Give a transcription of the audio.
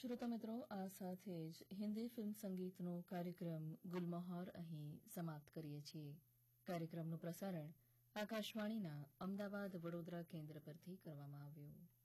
શ્રોતા મિત્રો, આ સાથે જ હિન્દી ફિલ્મ સંગીતનો કાર્યક્રમ ગુલમહોર અહીં સમાપ્ત કરીએ છીએ. કાર્યક્રમનું પ્રસારણ આકાશવાણીના અમદાવાદ વડોદરા કેન્દ્ર પરથી કરવામાં આવ્યું.